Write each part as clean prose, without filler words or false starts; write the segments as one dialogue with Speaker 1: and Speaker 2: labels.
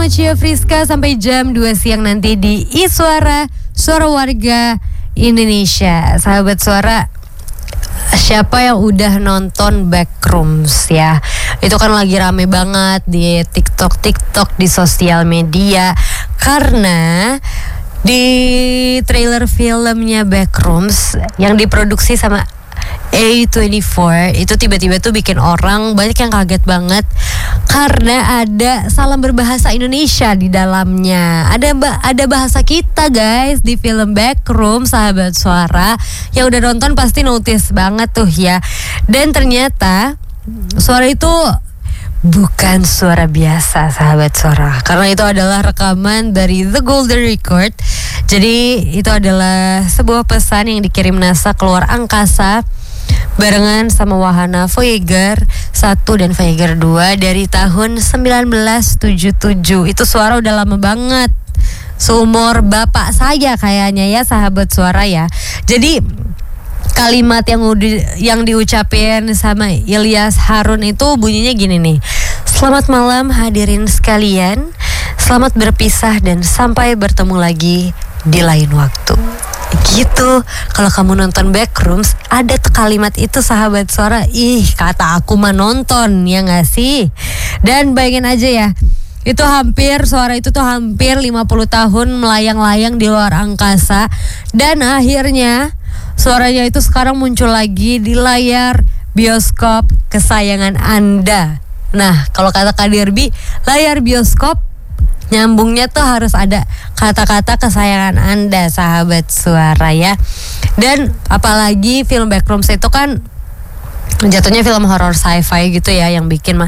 Speaker 1: sama Cia Friska sampai jam 2 siang nanti di Suara Warga Indonesia. Sahabat Suara, siapa yang udah nonton Backrooms ya? Itu kan lagi rame banget di TikTok, di sosial media. Karena di trailer filmnya Backrooms yang diproduksi sama A24 itu tiba-tiba tuh bikin orang banyak yang kaget banget karena ada salam berbahasa Indonesia di dalamnya. Ada bahasa kita guys di film Backrooms, sahabat Suara. Yang udah nonton pasti notice banget tuh ya. Dan ternyata suara itu bukan suara biasa, sahabat Suara, karena itu adalah rekaman dari The Golden Record. Jadi itu adalah sebuah pesan yang dikirim NASA keluar angkasa barengan sama wahana Voyager 1 dan Voyager 2 dari tahun 1977. Itu suara udah lama banget, seumur bapak saya kayaknya ya, sahabat Suara ya. Jadi kalimat yang diucapin sama Ilyas Harun itu bunyinya gini nih. Selamat malam hadirin sekalian, selamat berpisah dan sampai bertemu lagi di lain waktu. Gitu. Kalau kamu nonton Backrooms ada tuh kalimat itu, sahabat Suara. Kata aku mah nonton, ya gak sih? Dan bayangin aja ya, itu suara itu tuh hampir 50 tahun melayang-layang di luar angkasa. Dan akhirnya suaranya itu sekarang muncul lagi di layar bioskop kesayangan Anda. Nah, kalau kata Kak Derby, layar bioskop nyambungnya tuh harus ada kata-kata kesayangan Anda, sahabat Suara ya. Dan apalagi film Backrooms itu kan jatuhnya film horor sci-fi gitu ya, yang bikin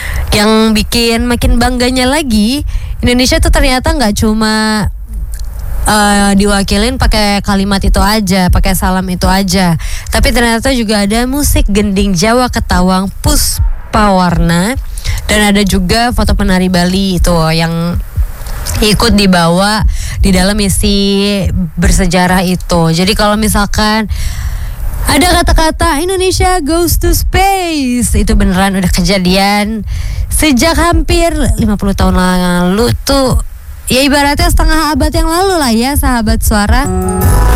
Speaker 1: makin bangganya lagi Indonesia tuh ternyata nggak cuma diwakilin pakai kalimat itu aja, pakai salam itu aja, tapi ternyata juga ada musik gending Jawa Ketawang Puspawarna, dan ada juga foto penari Bali itu yang ikut dibawa di dalam misi bersejarah itu. Jadi kalau misalkan ada kata-kata Indonesia goes to space, itu beneran udah kejadian sejak hampir 50 tahun lalu tuh. Ya ibaratnya setengah abad yang lalu lah ya, sahabat Suara.